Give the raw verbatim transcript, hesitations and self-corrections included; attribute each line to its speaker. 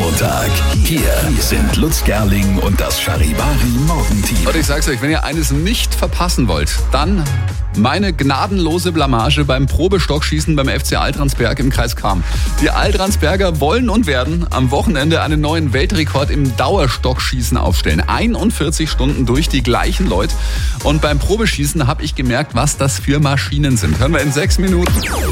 Speaker 1: Montag. Hier sind Lutz Gerling und das Charivari Morgenteam.
Speaker 2: Und ich sag's euch, wenn ihr eines nicht verpassen wollt, dann meine gnadenlose Blamage beim Probestockschießen beim F C Altransberg im Kreis Cham. Die Altransberger wollen und werden am Wochenende einen neuen Weltrekord im Dauerstockschießen aufstellen. einundvierzig Stunden durch die gleichen Leute. Und beim Probeschießen habe ich gemerkt, was das für Maschinen sind. Hören wir in sechs Minuten.